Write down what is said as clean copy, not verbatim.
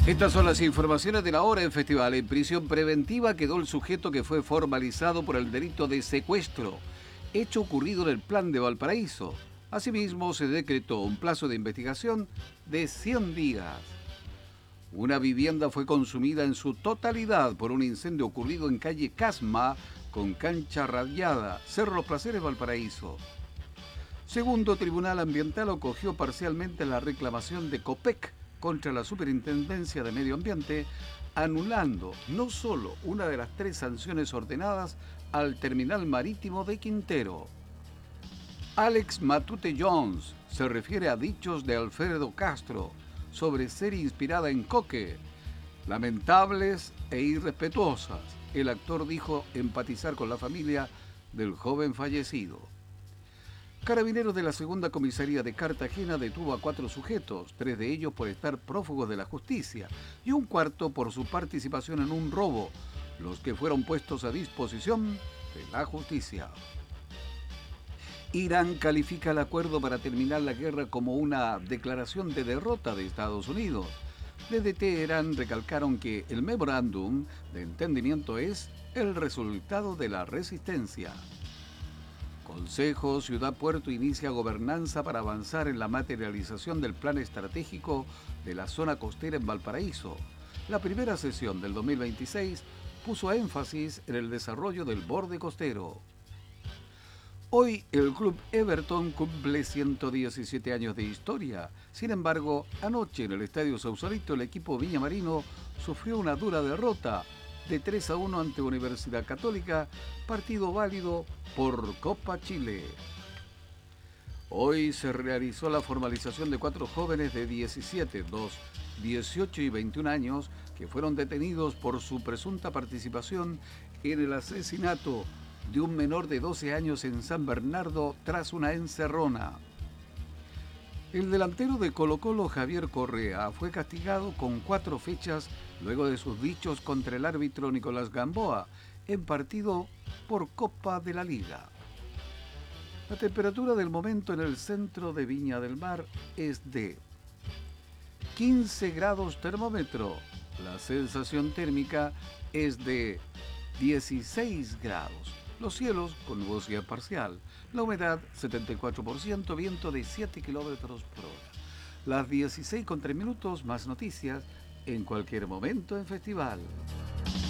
Estas son las informaciones de la hora en Festival. En prisión preventiva quedó el sujeto que fue formalizado por el delito de secuestro, hecho ocurrido en el Plan de Valparaíso. Asimismo, se decretó un plazo de investigación de 100 días. Una vivienda fue consumida en su totalidad por un incendio ocurrido en calle Casma, con cancha radiada, Cerro Los Placeres, Valparaíso. Segundo Tribunal Ambiental acogió parcialmente la reclamación de COPEC contra la Superintendencia de Medio Ambiente, anulando no solo una de las 3 sanciones ordenadas al terminal marítimo de Quintero. Alex Matute Jones se refiere a dichos de Alfredo Castro sobre ser inspirada en Coque, lamentables e irrespetuosas. El actor dijo empatizar con la familia del joven fallecido. Carabineros de la segunda comisaría de Cartagena detuvo a 4 sujetos, 3 de ellos por estar prófugos de la justicia y un cuarto por su participación en un robo, los que fueron puestos a disposición de la justicia. Irán califica el acuerdo para terminar la guerra como una declaración de derrota de Estados Unidos. Desde Teherán recalcaron que el memorándum de entendimiento es el resultado de la resistencia. Consejo Ciudad Puerto inicia gobernanza para avanzar en la materialización del plan estratégico de la zona costera en Valparaíso. La primera sesión del 2026 puso énfasis en el desarrollo del borde costero. Hoy el club Everton cumple 117 años de historia. Sin embargo, anoche en el Estadio Sausalito el equipo viñamarino sufrió una dura derrota de 3-1 ante Universidad Católica, partido válido por Copa Chile. Hoy se realizó la formalización de 4 jóvenes de 17, 18 y 21 años que fueron detenidos por su presunta participación en el asesinato de un menor de 12 años en San Bernardo tras una encerrona. El delantero de Colo-Colo, Javier Correa, fue castigado con 4 fechas luego de sus dichos contra el árbitro Nicolás Gamboa en partido por Copa de la Liga. La temperatura del momento en el centro de Viña del Mar es de 15 grados termómetro. La sensación térmica es de 16 grados. Los cielos con nubosidad parcial. La humedad 74%, viento de 7 kilómetros por hora. Las 16:03, más noticias en cualquier momento en Festival.